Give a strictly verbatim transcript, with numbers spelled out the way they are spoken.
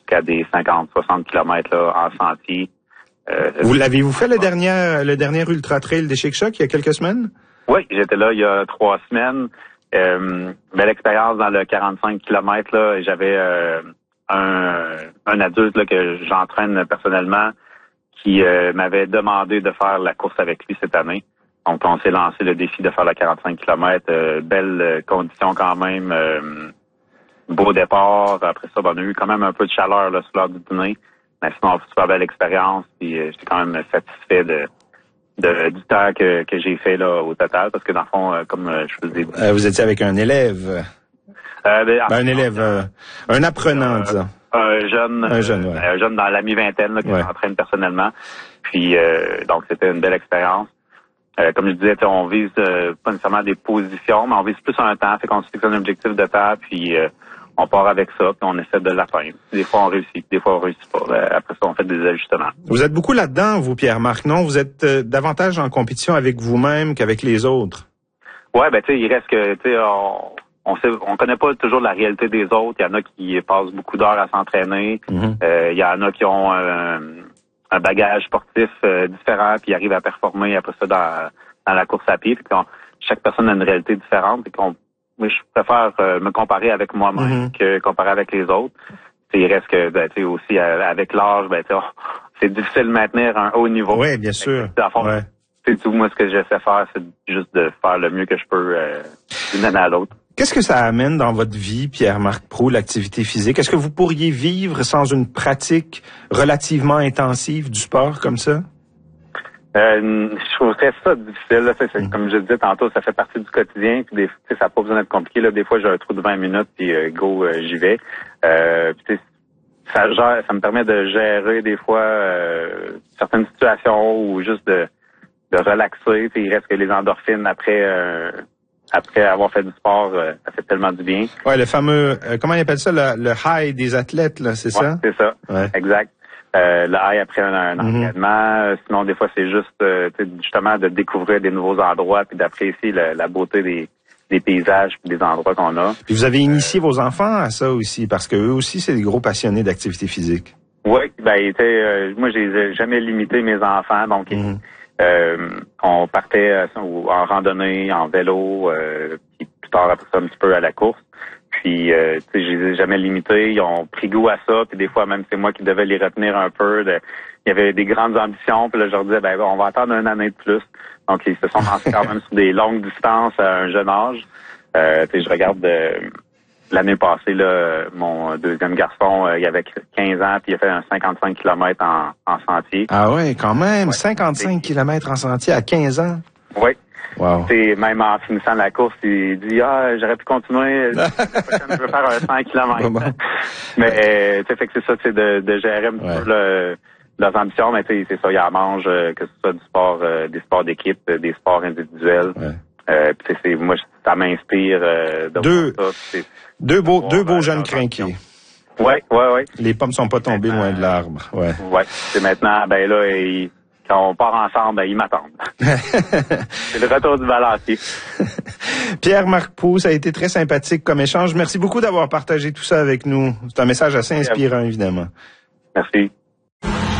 jusqu'à des cinquante soixante kilomètres là, en sentier. Euh, vous l'avez-vous fait le dernier le dernier Ultra Trail des Chic-Chocs il y a quelques semaines? Oui, j'étais là il y a trois semaines. Euh, belle expérience dans le quarante-cinq kilomètres là. J'avais euh, un, un adulte là, que j'entraîne personnellement qui euh, m'avait demandé de faire la course avec lui cette année. Donc, on s'est lancé le défi de faire le quarante-cinq kilomètres. Euh, belles conditions quand même. Euh, beau départ. Après ça, ben, on a eu quand même un peu de chaleur là, sur l'heure du dîner. Mais sinon, super belle expérience. Puis euh, j'étais quand même satisfait de, de du temps que, que j'ai fait là au total. Parce que dans le fond, euh, comme euh, je vous ai dit... Euh, vous étiez avec un élève. Euh, ben, ben, un élève, euh, un apprenant, euh, disons. Un jeune, un jeune, ouais. euh, un jeune dans la mi-vingtaine là, que ouais. j'entraîne personnellement. Puis euh, donc c'était une belle expérience. Euh, comme je disais, on vise euh, pas nécessairement des positions, mais on vise plus un temps. Fait qu'on se fixe un objectif de temps, puis euh, on part avec ça, puis on essaie de l'atteindre. Des fois on réussit, des fois on réussit pas. Après ça, on fait des ajustements. Vous êtes beaucoup là-dedans, vous, Pierre-Marc, non? Vous êtes euh, davantage en compétition avec vous-même qu'avec les autres. Ouais, ben tu sais, il reste que tu sais, on on sait, on connaît pas toujours la réalité des autres. Il y en a qui passent beaucoup d'heures à s'entraîner. Mm-hmm. Euh, il y en a qui ont un, un bagage sportif euh, différent, puis arrivent à performer après ça dans, dans la course à pied. Puis qu'on, chaque personne a une réalité différente. Puis qu'on, moi, je préfère euh, me comparer avec moi-même mm-hmm. que comparer avec les autres. T'sais, il reste que, ben, tu sais, aussi avec l'âge, ben, tu sais, c'est difficile de maintenir un haut niveau. Oui, bien sûr. À fond, ouais. Tout, moi, ce que j'essaie de faire, c'est juste de faire le mieux que je peux euh, d'une année à l'autre. Qu'est-ce que ça amène dans votre vie, Pierre-Marc Proulx, l'activité physique? Est-ce que vous pourriez vivre sans une pratique relativement intensive du sport comme ça? Euh, je trouverais ça difficile. Là. C'est, c'est, mmh. Comme je disais tantôt, ça fait partie du quotidien. Puis des, ça n'a pas besoin d'être compliqué. Là. Des fois, j'ai un trou de vingt minutes, puis euh, go, euh, j'y vais. Euh, puis, ça, gère, ça me permet de gérer des fois euh, certaines situations ou juste de, de relaxer. Il reste que les endorphines après... Euh, Après avoir fait du sport, euh, ça fait tellement du bien. Ouais, le fameux, euh, comment ils appellent ça, le, le high des athlètes, là, c'est ouais, ça? c'est ça, ouais. Exact. Euh, le high après un, un mm-hmm. entraînement. Sinon, des fois, c'est juste euh, justement de découvrir des nouveaux endroits puis d'apprécier la, la beauté des, des paysages puis des endroits qu'on a. Puis vous avez initié euh, vos enfants à ça aussi, parce que eux aussi, c'est des gros passionnés d'activité physique. Oui, ben, euh, moi, j'ai jamais limité mes enfants, donc. Mm-hmm. Euh, on partait euh, en randonnée, en vélo, euh, puis plus tard après ça un petit peu à la course. Puis, euh, tu sais, je les ai jamais limités. Ils ont pris goût à ça. Puis des fois, même c'est moi qui devais les retenir un peu. De, il y avait des grandes ambitions. Puis là, je leur disais, ben on va attendre une année de plus. Donc, ils se sont lancés quand même sur des longues distances à un jeune âge. Euh, tu sais, je regarde euh, l'année passée, là, mon deuxième garçon, euh, il avait quinze ans, puis il a fait un cinquante-cinq kilomètres en, en sentier. Ah oui, quand même, ouais. cinquante-cinq kilomètres en sentier à quinze ans. Oui. Wow. T'sais, même en finissant la course, il dit « Ah, j'aurais pu continuer, la prochaine, je veux faire un cent kilomètres. Bon. » Mais, euh, tu sais, fait que c'est ça, c'est de, de gérer un petit ouais. peu le, leurs ambitions, mais tu sais, c'est ça, ils en mangent, euh, que ce soit du sport, euh, des sports d'équipe, euh, des sports individuels. Ouais. Euh, puis c'est, moi, ça m'inspire euh, de deux, voir ça. C'est, deux beaux, deux beaux jeunes crinqués. Oui, oui, oui. Les pommes sont pas tombées loin de l'arbre. Ouais. Ouais. C'est maintenant, ben là, ils, quand on part ensemble, ben, ils m'attendent. C'est le retour du balancier. Pierre-Marc Proulx, ça a été très sympathique comme échange. Merci beaucoup d'avoir partagé tout ça avec nous. C'est un message assez inspirant, évidemment. Merci.